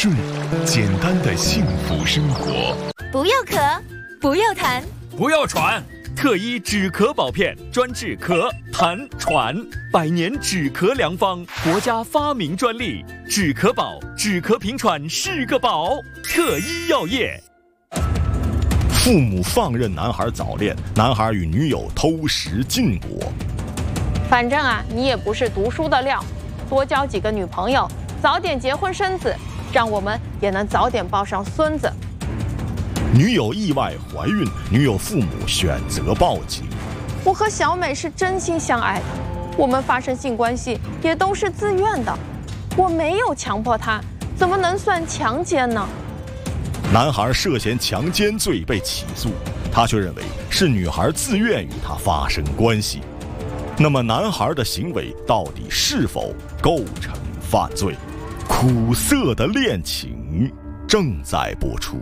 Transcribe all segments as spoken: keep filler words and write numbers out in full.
睡，简单的幸福生活。 不要咳，不要痰， 不要喘。特医止咳宝片专治咳、痰、喘，百年止咳良方，国家发明专利。止咳宝，止咳平喘是个宝。特医药业。 父母放任男孩早恋，男孩与女友偷食禁果。 反正啊，你也不是读书的料，多交几个女朋友，早点结婚生子，让我们也能早点抱上孙子。 女友意外怀孕，女友父母选择报警。 我和小美是真心相爱的，我们发生性关系也都是自愿的，我没有强迫她，怎么能算强奸呢？ 男孩涉嫌强奸罪被起诉，他却认为是女孩自愿与他发生关系。那么男孩的行为到底是否构成犯罪？苦涩的恋情正在播出。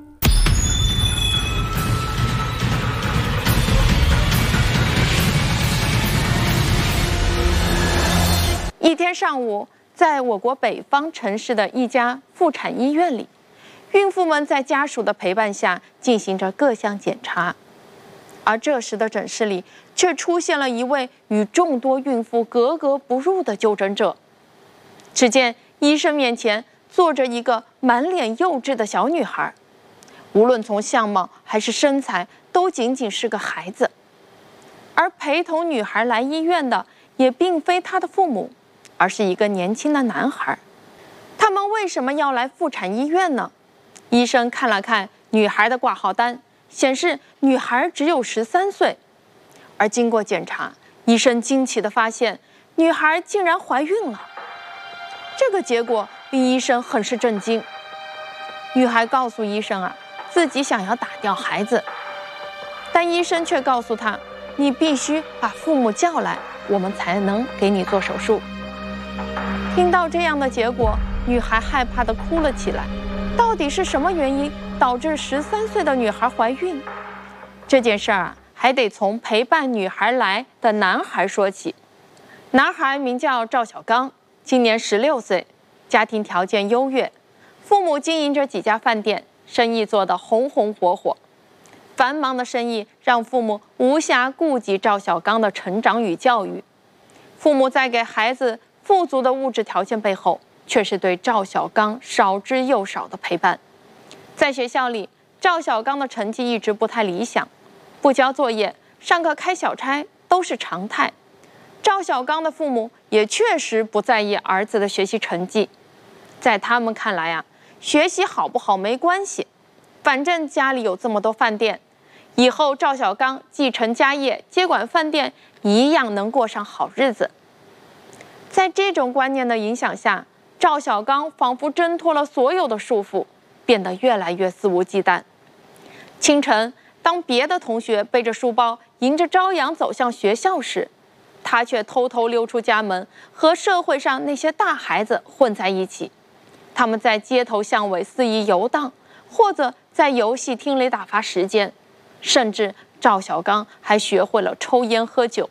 一天上午，在我国北方城市的一家妇产医院里，孕妇们在家属的陪伴下进行着各项检查，而这时的诊室里却出现了一位与众多孕妇格格不入的就诊者。只见医生面前坐着一个满脸幼稚的小女孩，无论从相貌还是身材，都仅仅是个孩子。而陪同女孩来医院的也并非她的父母，而是一个年轻的男孩。他们为什么要来妇产医院呢？医生看了看女孩的挂号单，显示女孩只有十三岁。而经过检查，医生惊奇地发现，女孩竟然怀孕了。这个结果令医生很是震惊。女孩告诉医生啊，自己想要打掉孩子，但医生却告诉她，你必须把父母叫来，我们才能给你做手术。听到这样的结果，女孩害怕地哭了起来。到底是什么原因导致十三岁的女孩怀孕？这件事儿啊，还得从陪伴女孩来的男孩说起。男孩名叫赵小刚，今年十六岁，家庭条件优越，父母经营着几家饭店，生意做得红红火火。繁忙的生意让父母无暇顾及赵小刚的成长与教育。父母在给孩子富足的物质条件背后，却是对赵小刚少之又少的陪伴。在学校里，赵小刚的成绩一直不太理想，不交作业、上课开小差都是常态。赵小刚的父母也确实不在意儿子的学习成绩，在他们看来啊，学习好不好没关系，反正家里有这么多饭店，以后赵小刚继承家业接管饭店一样能过上好日子。在这种观念的影响下，赵小刚仿佛挣脱了所有的束缚，变得越来越肆无忌惮。清晨，当别的同学背着书包迎着朝阳走向学校时，他却偷偷溜出家门，和社会上那些大孩子混在一起。他们在街头巷尾肆意游荡，或者在游戏厅里打发时间，甚至赵小刚还学会了抽烟喝酒。